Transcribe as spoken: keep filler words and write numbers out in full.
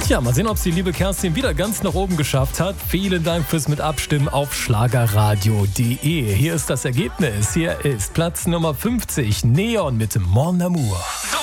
Ja, mal sehen, ob es die liebe Kerstin wieder ganz nach oben geschafft hat. Vielen Dank fürs Mitabstimmen auf schlagerradio punkt de. Hier ist das Ergebnis. Hier ist Platz Nummer fünfzig, Neon mit Mon Amour.